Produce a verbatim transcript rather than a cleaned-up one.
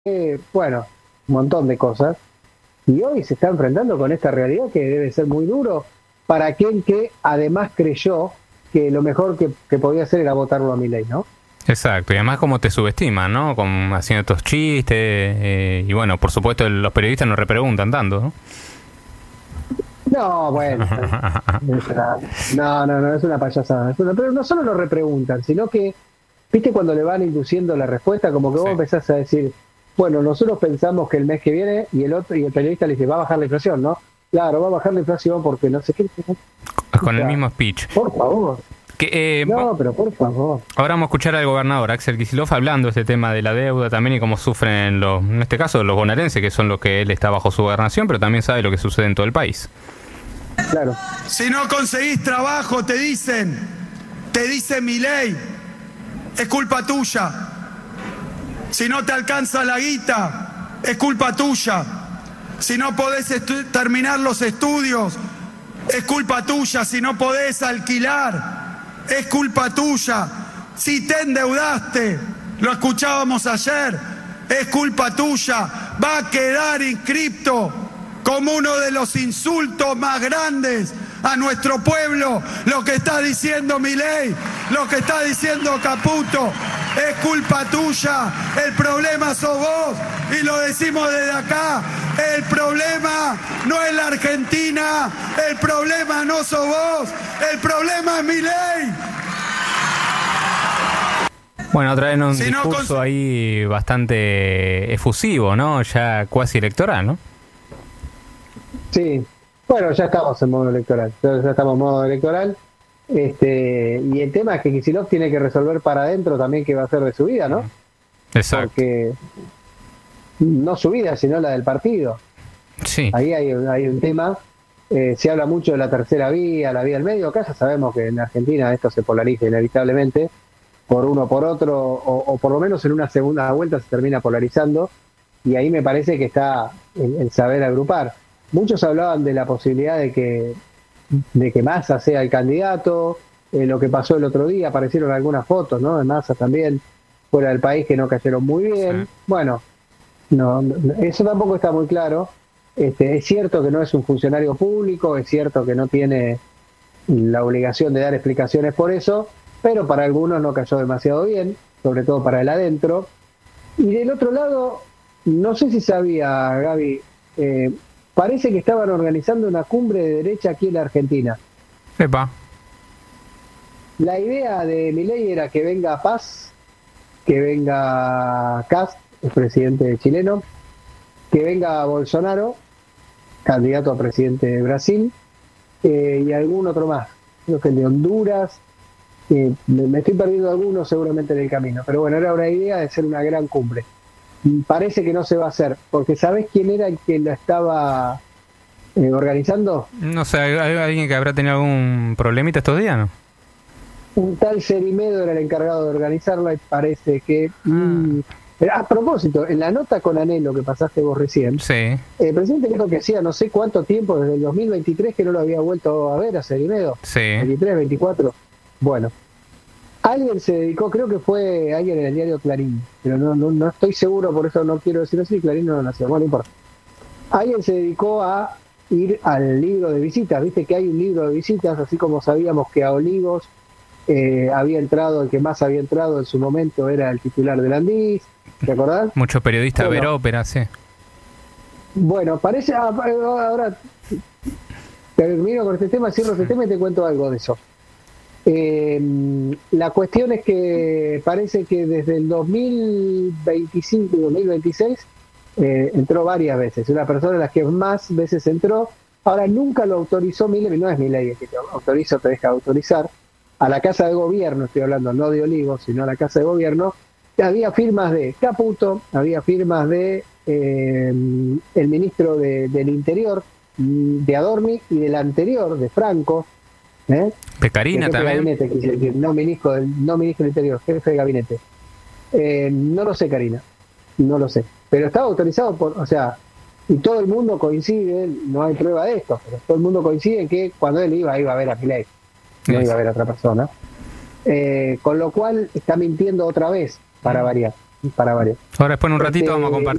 eh, bueno, un montón de cosas. Y hoy se está enfrentando con esta realidad que debe ser muy duro para aquel que además creyó que lo mejor que, que podía hacer era votarlo a Milei, ¿no? Exacto, y además como te subestiman, ¿no? Como haciendo estos chistes, eh, y bueno, por supuesto los periodistas no repreguntan tanto, ¿no? No, bueno. no, no, no, es una payasada. Es una, pero no solo lo repreguntan, sino que, viste, cuando le van induciendo la respuesta, como que vos Sí. empezás a decir, bueno, nosotros pensamos que el mes que viene, y el otro y el periodista le dice, va a bajar la inflación, ¿no? Claro, va a bajar la inflación porque no sé qué. Con el mismo speech. Por favor. Que, eh, No, pero por favor. Ahora vamos a escuchar al gobernador Axel Kicillof hablando de este tema de la deuda también y cómo sufren los, en este caso los bonaerenses, que son los que él está bajo su gobernación, pero también sabe lo que sucede en todo el país. Claro. Si no conseguís trabajo, te dicen, te dice Milei, es culpa tuya. Si no te alcanza la guita, es culpa tuya. Si no podés terminar los estudios, es culpa tuya. Si no podés alquilar, es culpa tuya. Si te endeudaste, lo escuchábamos ayer, es culpa tuya. Va a quedar inscripto como uno de los insultos más grandes a nuestro pueblo lo que está diciendo Milei, lo que está diciendo Caputo. Es culpa tuya, el problema sos vos, y lo decimos desde acá. El problema no es la Argentina, el problema no sos vos, el problema es Milei. Bueno, otra vez en un Si no discurso cons- ahí bastante efusivo, ¿no? Ya cuasi electoral, ¿no? Sí. Bueno, ya estamos en modo electoral. Ya, ya estamos en modo electoral. Este, y el tema es que Kicillof tiene que resolver para adentro también qué va a hacer de su vida, ¿no? Exacto. Porque no su vida, sino la del partido. Sí. Ahí hay, hay un tema. Eh, se habla mucho de la tercera vía, la vía del medio. Acá ya sabemos que en Argentina esto se polariza inevitablemente por uno o por otro, o, o por lo menos en una segunda vuelta se termina polarizando. Y ahí me parece que está el, el saber agrupar. Muchos hablaban de la posibilidad de que de que Massa sea el candidato, eh, lo que pasó el otro día, aparecieron algunas fotos, ¿no? De Massa también fuera del país que no cayeron muy bien. Sí. Bueno, no, no, eso tampoco está muy claro. Este, es cierto que no es un funcionario público, es cierto que no tiene la obligación de dar explicaciones por eso, pero para algunos no cayó demasiado bien, sobre todo para el adentro. Y del otro lado, no sé si sabía, Gaby, eh, parece que estaban organizando una cumbre de derecha aquí en la Argentina. Epa. La idea de Milei era que venga Paz, que venga Kast, el presidente chileno, que venga Bolsonaro, candidato a presidente de Brasil, eh, y algún otro más. Creo que el de Honduras. Eh, me, me estoy perdiendo algunos seguramente en el camino. Pero bueno, era una idea de ser una gran cumbre. Parece que no se va a hacer, porque ¿sabés quién era el que la estaba eh, organizando? No sé, ¿hay, hay alguien que habrá tenido algún problemita estos días, no? Un tal Cerimedo era el encargado de organizarla y parece que... Ah. Mm, a propósito, en la nota con anhelo que pasaste vos recién, Sí. el presidente dijo que hacía no sé cuánto tiempo, desde el dos mil veintitrés, que no lo había vuelto a ver a Cerimedo. Sí. veintitrés, veinticuatro. Bueno, alguien se dedicó, creo que fue alguien en el diario Clarín, pero no, no, no estoy seguro, por eso no quiero decir así, Clarín no lo nació, bueno, no importa. Alguien se dedicó a ir al libro de visitas, viste que hay un libro de visitas, así como sabíamos que a Olivos eh, había entrado, el que más había entrado en su momento era el titular del Andís, ¿te acordás? Muchos periodistas Bueno. ver ópera, sí. Bueno, parece, ah, ahora termino con este tema, cierro este tema y te cuento algo de eso. Eh, la cuestión es que parece que desde el dos mil veinticinco y dos mil veintiséis eh, entró varias veces, una persona de las que más veces entró. Ahora nunca lo autorizó Milei, no es Milei el que te autoriza o te deja autorizar, a la Casa de Gobierno, estoy hablando no de Olivos, sino a la Casa de Gobierno. Había firmas de Caputo, había firmas de eh, el ministro de, del Interior, de Adorni, y del anterior, de Franco, ¿eh? Pecarina jefe de también. gabinete, quise decir, no ministro del, no ministro del Interior, jefe de gabinete. Eh, no lo sé, Karina, no lo sé. Pero estaba autorizado por, o sea, y todo el mundo coincide, no hay prueba de esto, pero todo el mundo coincide en que cuando él iba, iba a ver a Milei, no Sí. iba a ver a otra persona. Eh, con lo cual está mintiendo otra vez, para variar, para variar. Ahora después en un ratito Este, vamos a compartir